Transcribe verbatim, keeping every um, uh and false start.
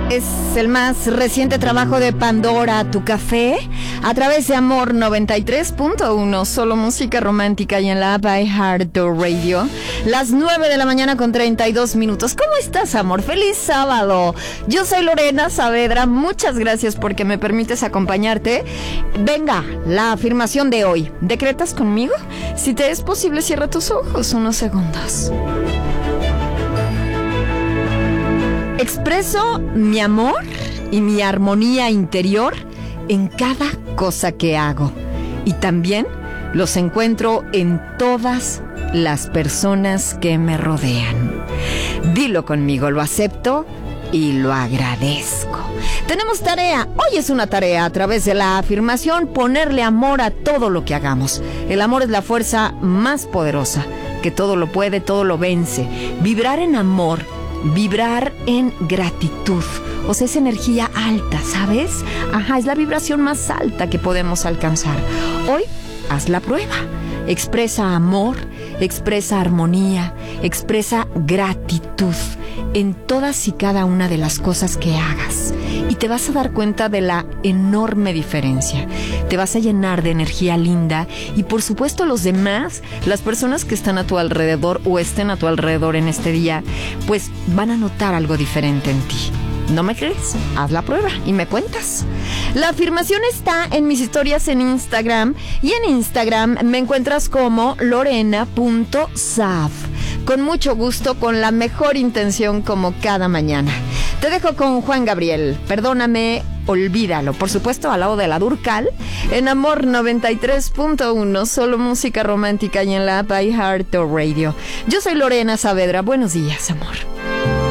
Es el más reciente trabajo de Pandora, Tu Café, a través de Amor noventa y tres punto uno, solo música romántica y en la app iHeartRadio. Las nueve de la mañana con treinta y dos minutos. ¿Cómo estás, amor? ¡Feliz sábado! Yo soy Lorena Saavedra, muchas gracias porque me permites acompañarte. Venga, la afirmación de hoy. ¿Decretas conmigo? Si te es posible, cierra tus ojos unos segundos. Expreso mi amor y mi armonía interior en cada cosa que hago. Y también los encuentro en todas las personas que me rodean. Dilo conmigo, lo acepto y lo agradezco. Tenemos tarea. Hoy es una tarea a través de la afirmación, ponerle amor a todo lo que hagamos. El amor es la fuerza más poderosa, que todo lo puede, todo lo vence. Vibrar en amor, vibrar en gratitud, o sea, es energía alta, ¿sabes? Ajá, es la vibración más alta que podemos alcanzar. Hoy, haz la prueba. Expresa amor, expresa armonía, expresa gratitud en todas y cada una de las cosas que hagas. Y te vas a dar cuenta de la enorme diferencia. Te vas a llenar de energía linda y por supuesto los demás, las personas que están a tu alrededor o estén a tu alrededor en este día, pues van a notar algo diferente en ti. ¿No me crees? Haz la prueba y me cuentas. La afirmación está en mis historias en Instagram y en Instagram me encuentras como lorena punto sav. Con mucho gusto, con la mejor intención como cada mañana. Te dejo con Juan Gabriel, Perdóname, Olvídalo. Por supuesto, al lado de la Durcal, en Amor noventa y tres punto uno, solo música romántica y en la app iHeartRadio. Yo soy Lorena Saavedra. Buenos días, amor.